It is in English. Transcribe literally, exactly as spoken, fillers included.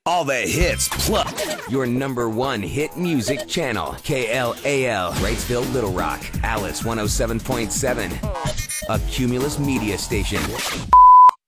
All the hits plus your number one hit music channel. K L A L, Wrightsville, Little Rock. Alice one oh seven point seven. A Cumulus media station.